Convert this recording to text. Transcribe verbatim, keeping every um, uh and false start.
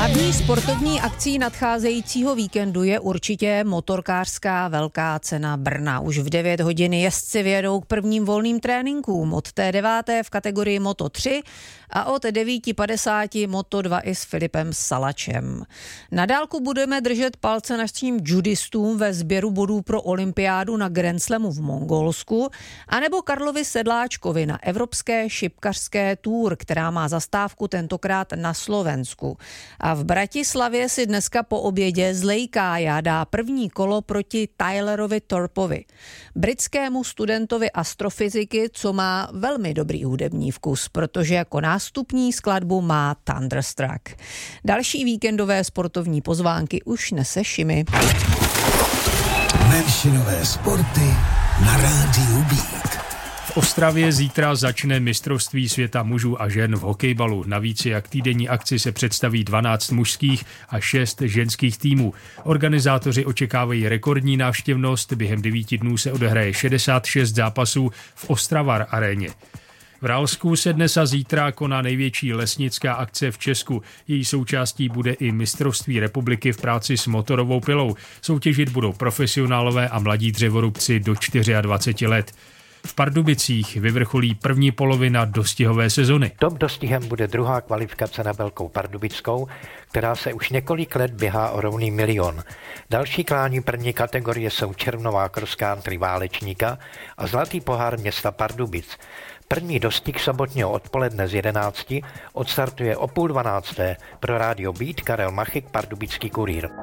Hlavní sportovní akcí nadcházejícího víkendu je určitě motorkářská velká cena Brna. Už v devět hodin jezdci vědou k prvním volným tréninkům. Od té deváté v kategorii Moto tři a od devět padesát Moto dva i s Filipem Salačem. Na dálku budeme držet palce našim judistům ve sběru bodů pro olympiádu na Grand Slamu v Mongolsku anebo Karlovi Sedláčkovi na Evropské šipkařské tour, která má zastávku tentokrát na Slovensku. A v Bratislavě si dneska po obědě zlej Kája dá první kolo proti Tylerovi Thorpovi, britskému studentovi astrofyziky, co má velmi dobrý hudební vkus, protože jako nástupní skladbu má Thunderstruck. Další víkendové sportovní pozvánky už nese Šimi. Menšinové sporty na rádiu Beat. V Ostravě zítra začne mistrovství světa mužů a žen v hokejbalu. Navíc jak týdenní akci se představí dvanáct mužských a šest ženských týmů. Organizátoři očekávají rekordní návštěvnost. Během devíti dnů se odehraje šedesát šest zápasů v Ostravar aréně. V Ralsku se dnes a zítra koná největší lesnická akce v Česku. Její součástí bude i mistrovství republiky v práci s motorovou pilou. Soutěžit budou profesionálové a mladí dřevorubci do dvaceti čtyř let. V Pardubicích vyvrcholí první polovina dostihové sezony. Top dostihem bude druhá kvalifikace na Velkou Pardubickou, která se už několik let běhá o rovný milion. Další klání první kategorie jsou červnová cross country Válečníka a zlatý pohár města Pardubic. První dostih sobotního odpoledne z jedenácti odstartuje o půl dvanácté. Pro rádio Beat Karel Machyk, Pardubický kurýr.